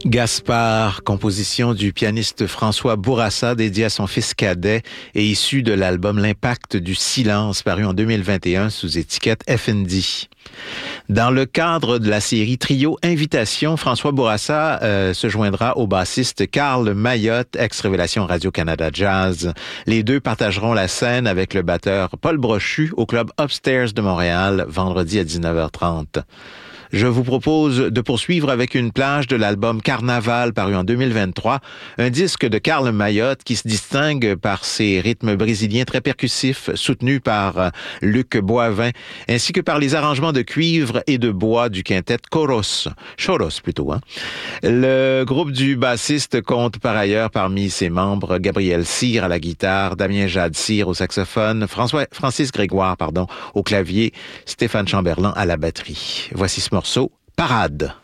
Gaspard, composition du pianiste François Bourassa, dédié à son fils cadet et issu de l'album L'impact du silence, paru en 2021 sous étiquette FND. Dans le cadre de la série Trio Invitation, François Bourassa se joindra au bassiste Carl Mayotte, ex-Révélation Radio-Canada Jazz. Les deux partageront la scène avec le batteur Paul Brochu au club Upstairs de Montréal, vendredi à 19h30. Je vous propose de poursuivre avec une plage de l'album Carnaval paru en 2023, un disque de Carl Mayotte qui se distingue par ses rythmes brésiliens très percussifs soutenus par Luc Boivin, ainsi que par les arrangements de cuivre et de bois du quintet Choros plutôt. Le groupe du bassiste compte par ailleurs parmi ses membres Gabriel Cyr à la guitare, Damien Jade-Cyr au saxophone, Francis Grégoire au clavier, Stéphane Chamberlain à la batterie. Voici ce morceau, Parade.